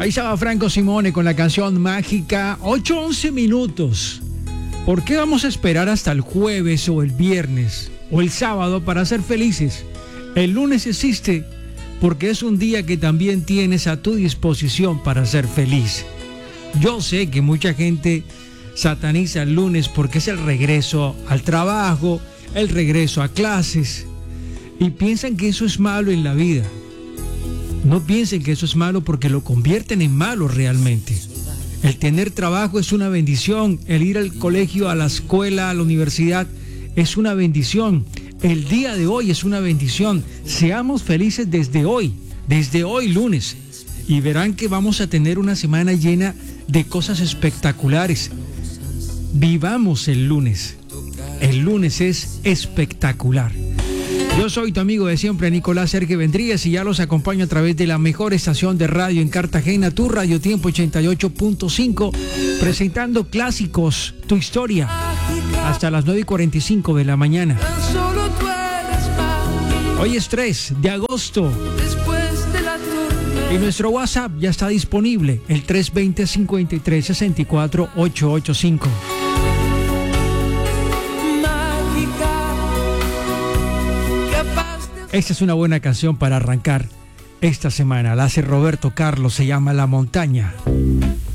Ahí estaba Franco Simone con la canción Mágica. 8:11 minutos. ¿Por qué vamos a esperar hasta el jueves o el viernes o el sábado para ser felices? El lunes existe porque es un día que también tienes a tu disposición para ser feliz. Yo sé que mucha gente sataniza el lunes porque es el regreso al trabajo, el regreso a clases, y piensan que eso es malo en la vida. No piensen que eso es malo porque lo convierten en malo realmente. El tener trabajo es una bendición, el ir al colegio, a la escuela, a la universidad es una bendición. El día de hoy es una bendición. Seamos felices desde hoy lunes, y verán que vamos a tener una semana llena de cosas espectaculares. Vivamos el lunes. El lunes es espectacular. Yo soy tu amigo de siempre, Nicolás Sergio Vendrías, y ya los acompaño a través de la mejor estación de radio en Cartagena, tu Radio Tiempo 88.5, presentando clásicos, tu historia, hasta las 9:45 de la mañana. Hoy es 3 de agosto y nuestro WhatsApp ya está disponible, el 320-5364-885. Esta es una buena canción para arrancar esta semana. La hace Roberto Carlos, se llama La Montaña.